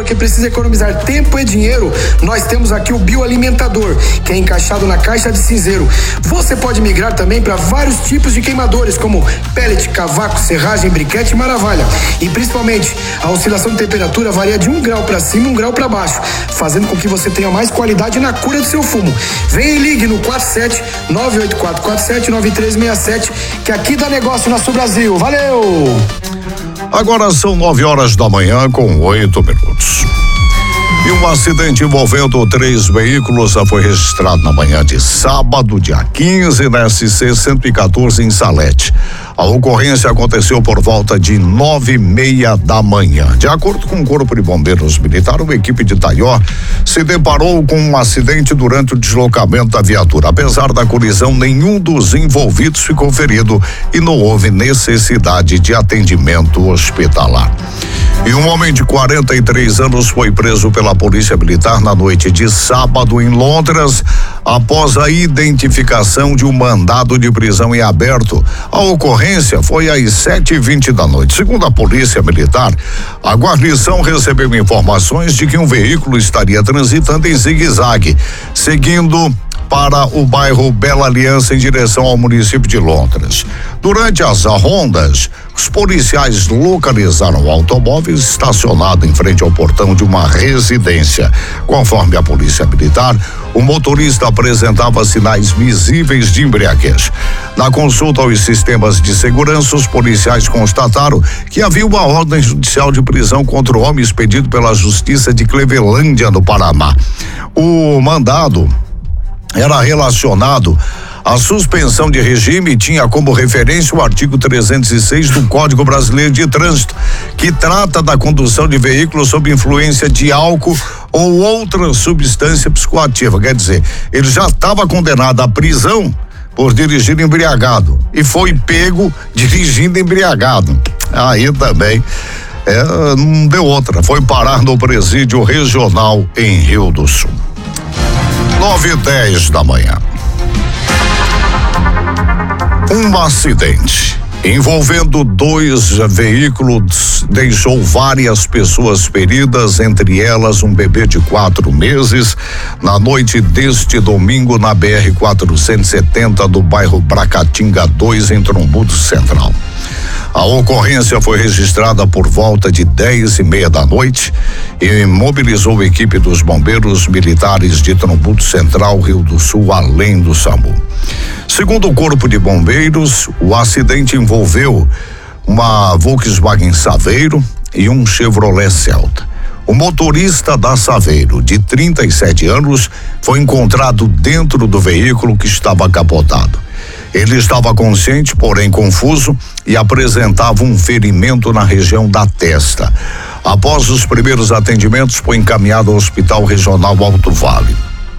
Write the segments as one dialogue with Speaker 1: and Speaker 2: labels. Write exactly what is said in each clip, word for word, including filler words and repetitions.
Speaker 1: que precisa economizar tempo e dinheiro, nós temos aqui o Bioalimentador, que é encaixado na caixa de cinzeiro. Você pode migrar também para vários tipos de queimadores, como pellet, cavaco, serragem, briquete e maravalha. E principalmente, a oscilação de temperatura varia de um grau para cima e um grau para baixo, fazendo com que você tenha mais qualidade na cura do seu fumo. Venha e ligue no quatro sete nove oito quatro quatro sete nove três seis sete, que aqui dá negócio na Sul Brasil. Valeu!
Speaker 2: Agora são nove horas da manhã com oito minutos. E um acidente envolvendo três veículos foi registrado na manhã de sábado, dia quinze, na S C cento e quatorze, em Salete. A ocorrência aconteceu por volta de nove e meia da manhã. De acordo com o Corpo de Bombeiros Militar, uma equipe de Itaió se deparou com um acidente durante o deslocamento da viatura. Apesar da colisão, nenhum dos envolvidos ficou ferido e não houve necessidade de atendimento hospitalar. E um homem de quarenta e três anos foi preso pela Polícia Militar na noite de sábado em Londres, após a identificação de um mandado de prisão em aberto. A ocorrência foi às sete e vinte da noite. Segundo a Polícia Militar, a guarnição recebeu informações de que um veículo estaria transitando em zigue-zague, seguindo para o bairro Bela Aliança em direção ao município de Londres. Durante as rondas, os policiais localizaram o automóvel estacionado em frente ao portão de uma residência. Conforme a Polícia Militar, o motorista apresentava sinais visíveis de embriaguez. Na consulta aos sistemas de segurança, os policiais constataram que havia uma ordem judicial de prisão contra o homem expedido pela Justiça de Clevelândia, no Paraná. O mandado era relacionado à suspensão de regime e tinha como referência o artigo trezentos e seis do Código Brasileiro de Trânsito, que trata da condução de veículos sob influência de álcool ou outra substância psicoativa. Quer dizer, ele já estava condenado à prisão por dirigir embriagado e foi pego dirigindo embriagado. Aí também é, não deu outra, foi parar no presídio regional em Rio do Sul. nove e dez da manhã. Um acidente envolvendo dois veículos deixou várias pessoas feridas, entre elas um bebê de quatro meses, na noite deste domingo na B R quatrocentos e setenta do bairro Bracatinga dois, em Trombudo Central. A ocorrência foi registrada por volta de dez e meia da noite e mobilizou a equipe dos bombeiros militares de Trombudo Central, Rio do Sul, além do SAMU. Segundo o Corpo de Bombeiros, o acidente envolveu uma Volkswagen Saveiro e um Chevrolet Celta. O motorista da Saveiro, de trinta e sete anos, foi encontrado dentro do veículo que estava capotado. Ele estava consciente, porém confuso, e apresentava um ferimento na região da testa. Após os primeiros atendimentos, foi encaminhado ao Hospital Regional Alto Vale.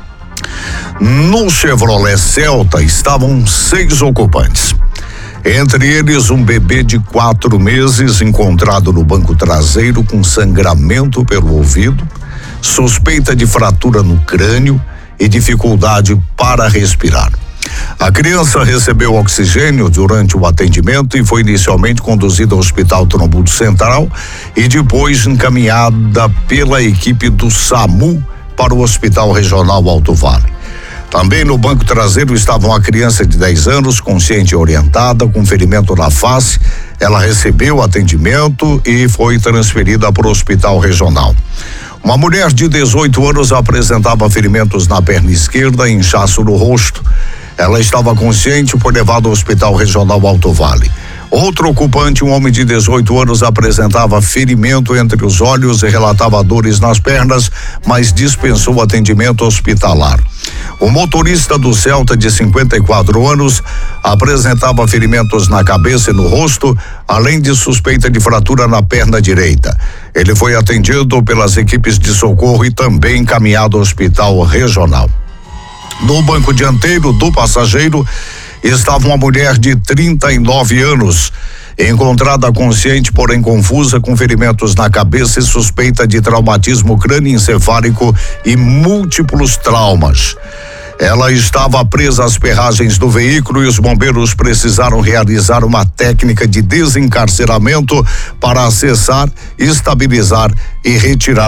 Speaker 2: No Chevrolet Celta estavam seis ocupantes. Entre eles, um bebê de quatro meses encontrado no banco traseiro com sangramento pelo ouvido, suspeita de fratura no crânio e dificuldade para respirar. A criança recebeu oxigênio durante o atendimento e foi inicialmente conduzida ao Hospital Trombudo Central e depois encaminhada pela equipe do SAMU para o Hospital Regional Alto Vale. Também no banco traseiro estava uma criança de dez anos, consciente e orientada, com ferimento na face. Ela recebeu atendimento e foi transferida para o Hospital Regional. Uma mulher de dezoito anos apresentava ferimentos na perna esquerda e inchaço no rosto. Ela estava consciente e foi levada ao Hospital Regional Alto Vale. Outro ocupante, um homem de dezoito anos, apresentava ferimento entre os olhos e relatava dores nas pernas, mas dispensou atendimento hospitalar. O motorista do Celta, de cinquenta e quatro anos, apresentava ferimentos na cabeça e no rosto, além de suspeita de fratura na perna direita. Ele foi atendido pelas equipes de socorro e também encaminhado ao Hospital Regional. No banco dianteiro do passageiro estava uma mulher de trinta e nove anos, encontrada consciente, porém confusa, com ferimentos na cabeça e suspeita de traumatismo crânioencefálico e múltiplos traumas. Ela estava presa às ferragens do veículo e os bombeiros precisaram realizar uma técnica de desencarceramento para acessar, estabilizar e retirar